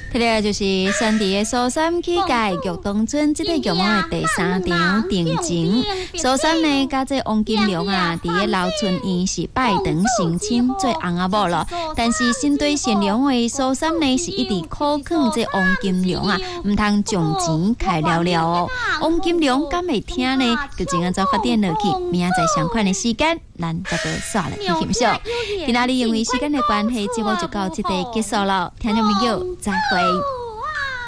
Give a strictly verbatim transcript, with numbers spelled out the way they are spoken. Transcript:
睇嚟就是选伫的苏三起界玉东村这个玉门的第三场定情。苏三呢，甲这王金龙啊，伫个老村院是拜堂成亲做翁仔某咯。但是心对善良的苏三呢，是一直苦劝这王金龙啊，唔通将钱开了了哦。王金龙敢会听呢？就怎样再发展落去？明仔载上款的时间，咱再个刷来去欣赏。今仔日因为时间的关系，节目就到这里结束了。听众朋友，再会。